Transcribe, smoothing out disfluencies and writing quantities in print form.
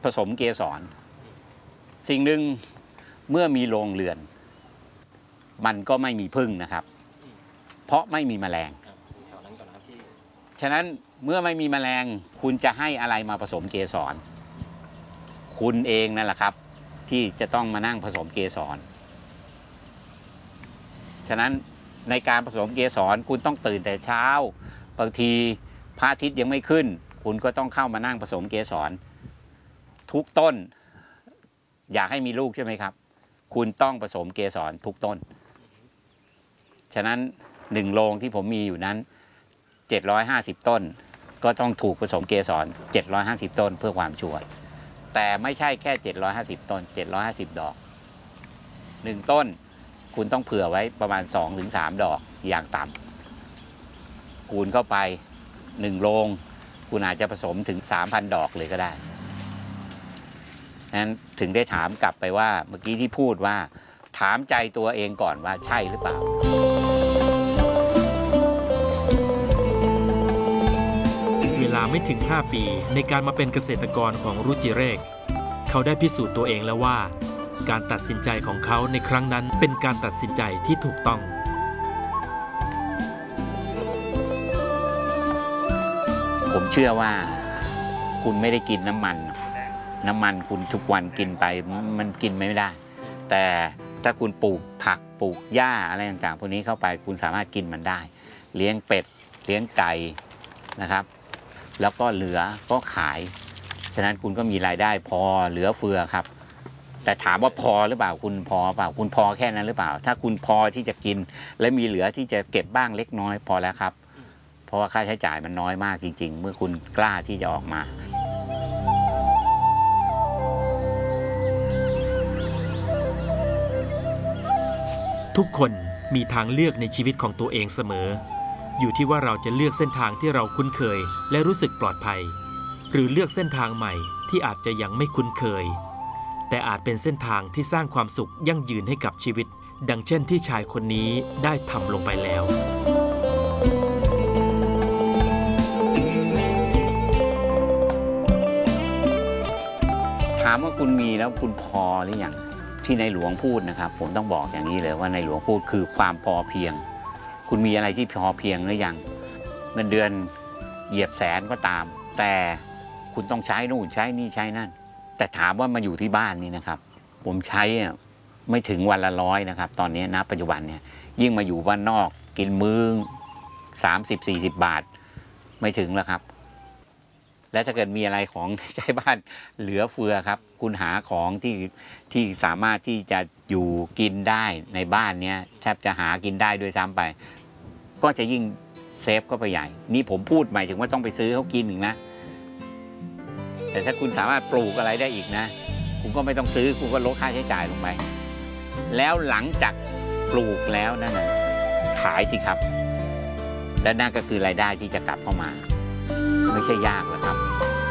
ผสมเกสรสิ่งหนึ่งเมื่อมีโรงเรือนมันก็ไม่มีผึ้งนะครับเพราะไม่มีแมลงฉะนั้นเมื่อไม่มีแมลงคุณจะให้อะไรมาผสมเกสรคุณเองนั่นแหละครับที่จะต้องมานั่งผสมเกสรฉะนั้นในการผสมเกสรคุณต้องตื่นแต่เช้าบางทีพระอาทิตย์ยังไม่ขึ้นคุณก็ต้องเข้ามานั่งผสมเกสรทุกต้นอยากให้มีลูกใช่ไหมครับคุณต้องผสมเกสรทุกต้นฉะนั้น1โรงที่ผมมีอยู่นั้น750ต้นก็ต้องถูกผสมเกสร750ต้นเพื่อความชัวร์แต่ไม่ใช่แค่750ต้น750ดอก1ต้นคุณต้องเผื่อไว้ประมาณ 2-3 ดอกอย่างต่ำคูณเข้าไป1โรงคุณอาจจะผสมถึง 3,000 ดอกเลยก็ได้นั้นถึงได้ถามกลับไปว่าเมื่อกี้ที่พูดว่าถามใจตัวเองก่อนว่าใช่หรือเปล่าเวลาไม่ถึง5ปีในการมาเป็นเกษตรกรของรุจิเรกเขาได้พิสูจน์ตัวเองแล้วว่าการตัดสินใจของเขาในครั้งนั้นเป็นการตัดสินใจที่ถูกต้องผมเชื่อว่าคุณไม่ได้กินน้ำมันคุณทุกวันกินไปมันกินไม่ได้แต่ถ้าคุณปลูกผักปลูกหญ้าอะไรต่างๆพวกนี้เข้าไปคุณสามารถกินมันได้เลี้ยงเป็ดเลี้ยงไก่นะครับแล้วก็เหลือก็ขายฉะนั้นคุณก็มีรายได้พอเหลือเฟือครับแต่ถามว่าพอหรือเปล่าคุณพอเปล่าคุณพอแค่นั้นหรือเปล่าถ้าคุณพอที่จะกินและมีเหลือที่จะเก็บบ้างเล็กน้อยพอแล้วครับเพราะว่าค่าใช้จ่ายมันน้อยมากจริงๆเมื่อคุณกล้าที่จะออกมาทุกคนมีทางเลือกในชีวิตของตัวเองเสมออยู่ที่ว่าเราจะเลือกเส้นทางที่เราคุ้นเคยและรู้สึกปลอดภัยหรือเลือกเส้นทางใหม่ที่อาจจะยังไม่คุ้นเคยแต่อาจเป็นเส้นทางที่สร้างความสุขยั่งยืนให้กับชีวิตดังเช่นที่ชายคนนี้ได้ทำลงไปแล้วถามว่าคุณมีแล้วคุณพอหรือยังที่ในหลวงพูดนะครับผมต้องบอกอย่างนี้เลยว่าในหลวงพูดคือความพอเพียงคุณมีอะไรที่พอเพียงหรือยังเงินเดือนเหยียบแสนก็ตามแต่คุณต้องใช้นู่นใช้นี่ใช้นั่นแต่ถามว่ามาอยู่ที่บ้านนี่นะครับผมใช้ไม่ถึงวันละ100นะครับตอนนี้ณปัจจุบันเนี่ยยิ่งมาอยู่บ้านนอกกินมื้อ30-40 บาทไม่ถึงแล้วครับและถ้าเกิดมีอะไรของใช้บ้านเหลือเฟือครับคุณหาของที่สามารถที่จะอยู่กินได้ในบ้านเนี้ยแทบจะหากินได้ด้วยซ้ำไปก็จะยิ่งเซฟก็ไปใหญ่นี่ผมพูดหมายถึงว่าต้องไปซื้อเขากินอีกนะแต่ถ้าคุณสามารถปลูกอะไรได้อีกนะคุณก็ไม่ต้องซื้อคุณก็ลดค่าใช้จ่ายลงไปแล้วหลังจากปลูกแล้วนั่นน่ะขายสิครับและนั่นก็คือรายได้ที่จะกลับเข้ามาไม่ใช่ยากหรอกครับ